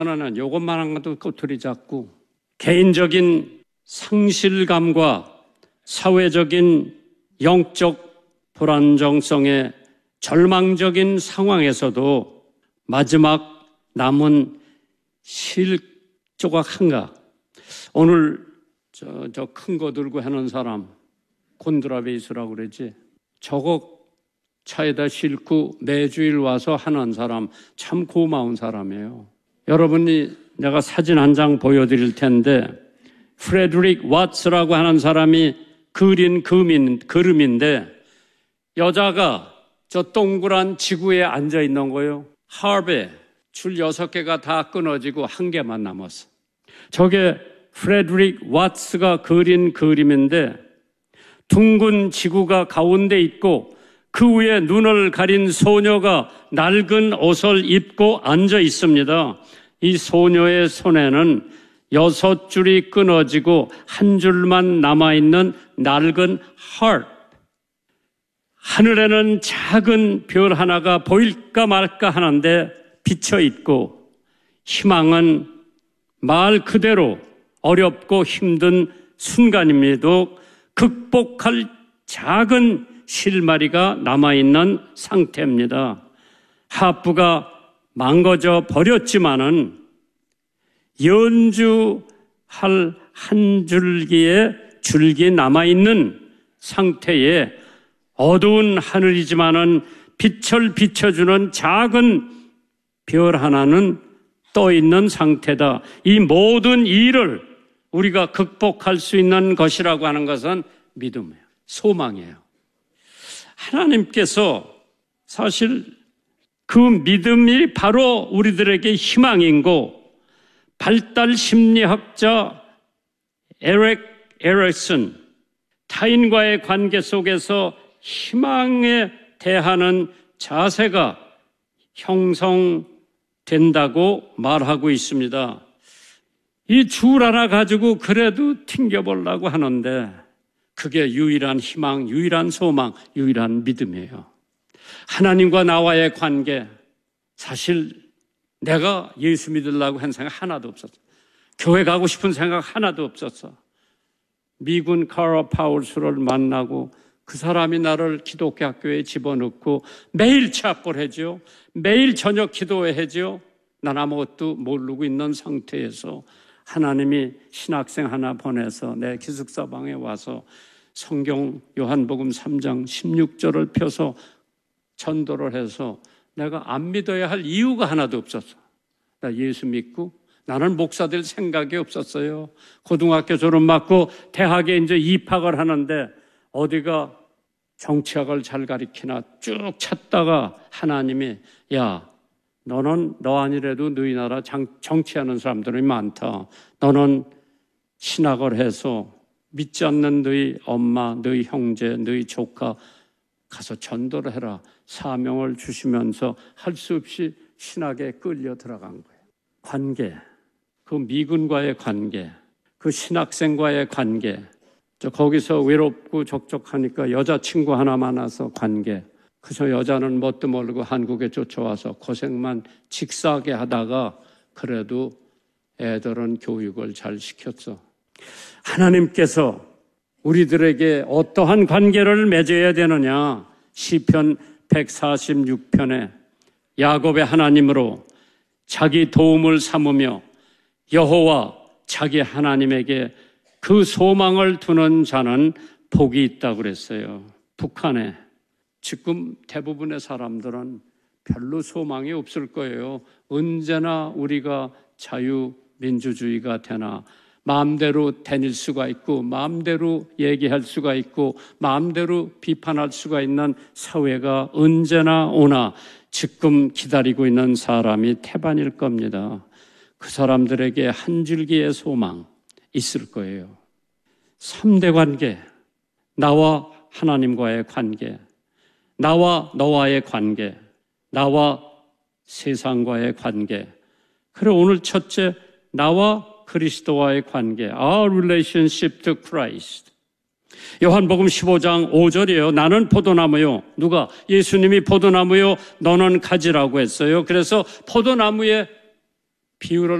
하나는 요것만 것도 꼬투리 잡고 개인적인 상실감과 사회적인 영적 불안정성의 절망적인 상황에서도 마지막 남은 실 조각 한가. 오늘 저 큰 거 들고 하는 사람 곤드라베이스라고 그러지. 저거 차에다 싣고 매주일 와서 하는 사람 참 고마운 사람이에요. 여러분이 내가 사진 한 장 보여드릴 텐데 프레드릭 왓츠라고 하는 사람이 그린 그림인데 여자가 저 동그란 지구에 앉아 있는 거예요. 하브에 줄 6개가 다 끊어지고 1개만 남았어. 저게 프레드릭 왓츠가 그린 그림인데 둥근 지구가 가운데 있고 그 위에 눈을 가린 소녀가 낡은 옷을 입고 앉아 있습니다. 이 소녀의 손에는 6줄이 끊어지고 한 줄만 남아있는 낡은 harp. 하늘에는 작은 별 하나가 보일까 말까 하는데 비쳐있고 희망은 말 그대로 어렵고 힘든 순간임에도 극복할 작은 실마리가 남아있는 상태입니다. 하프가 망가져 버렸지만은 연주할 한 줄기의 줄기 남아있는 상태에 어두운 하늘이지만은 빛을 비춰주는 작은 별 하나는 떠 있는 상태다. 이 모든 일을 우리가 극복할 수 있는 것이라고 하는 것은 믿음이에요. 소망이에요. 하나님께서 사실 그 믿음이 바로 우리들에게 희망이고 발달 심리학자 에릭 에릭슨 타인과의 관계 속에서 희망에 대하는 자세가 형성된다고 말하고 있습니다. 이 줄 하나 가지고 그래도 튕겨보려고 하는데 그게 유일한 희망, 유일한 소망, 유일한 믿음이에요. 하나님과 나와의 관계, 사실 내가 예수 믿으려고 한 생각 하나도 없었어. 교회 가고 싶은 생각 하나도 없었어. 미군 카라 파울스를 만나고 그 사람이 나를 기독교 학교에 집어넣고 매일 찾고하죠. 매일 저녁 기도해야죠. 난 아무것도 모르고 있는 상태에서 하나님이 신학생 하나 보내서 내 기숙사방에 와서 성경 요한복음 3장 16절을 펴서 전도를 해서 내가 안 믿어야 할 이유가 하나도 없었어. 나 예수 믿고 나는 목사 될 생각이 없었어요. 고등학교 졸업 맞고 대학에 이제 입학을 하는데 어디가 정치학을 잘 가리키나 쭉 찾다가 하나님이 야 너는 너 아니래도 너희 나라 정치하는 사람들이 많다. 너는 신학을 해서 믿지 않는 너희 엄마, 너희 형제, 너희 조카 가서 전도를 해라. 사명을 주시면서 할 수 없이 신학에 끌려 들어간 거예요. 관계, 그 미군과의 관계, 그 신학생과의 관계, 거기서 외롭고 적적하니까 여자친구 하나 많아서 관계, 그저 여자는 뭣도 모르고 한국에 쫓아와서 고생만 직사하게 하다가 그래도 애들은 교육을 잘 시켰어. 하나님께서 우리들에게 어떠한 관계를 맺어야 되느냐? 시편 146편에 야곱의 하나님으로 자기 도움을 삼으며 여호와 자기 하나님에게 그 소망을 두는 자는 복이 있다고 그랬어요. 북한에 지금 대부분의 사람들은 별로 소망이 없을 거예요. 언제나 우리가 자유민주주의가 되나 마음대로 다닐 수가 있고 마음대로 얘기할 수가 있고 마음대로 비판할 수가 있는 사회가 언제나 오나 지금 기다리고 있는 사람이 태반일 겁니다. 그 사람들에게 한 줄기의 소망 있을 거예요. 3대 관계, 나와 하나님과의 관계, 나와 너와의 관계, 나와 세상과의 관계. 그리고 오늘 첫째, 나와 그리스도와의 관계, Our relationship to Christ. 요한복음 15장 5절이에요. 나는 포도나무요. 누가? 예수님이 포도나무요. 너는 가지라고 했어요. 그래서 포도나무에 비유를